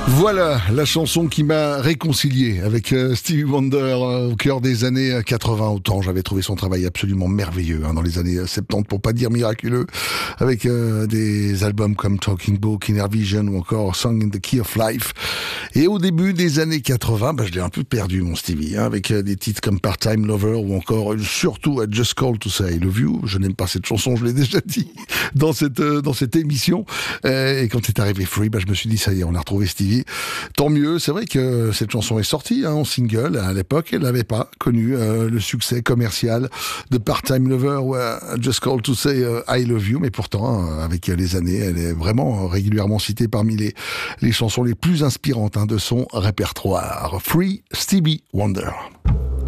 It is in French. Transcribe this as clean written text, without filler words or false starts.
Voilà la chanson qui m'a réconcilié avec Stevie Wonder au cœur des années 80. Autant j'avais trouvé son travail absolument merveilleux dans les années 70, pour pas dire miraculeux, avec des albums comme Talking Book, Inner Vision ou encore Song in the Key of Life. Et au début des années 80, je l'ai un peu perdu mon Stevie, avec des titres comme Part-Time Lover ou encore surtout I Just Called to Say I Love You. Je n'aime pas cette chanson, je l'ai déjà dit dans cette émission. Et quand est arrivé Free, je me suis dit ça y est, on a retrouvé Stevie. Tant mieux, c'est vrai que cette chanson est sortie en single. À l'époque, elle n'avait pas connu le succès commercial de Part-Time Lover ou Just Call to Say I Love You, mais pourtant, avec les années, elle est vraiment régulièrement citée parmi les chansons les plus inspirantes de son répertoire. Free Stevie Wonder.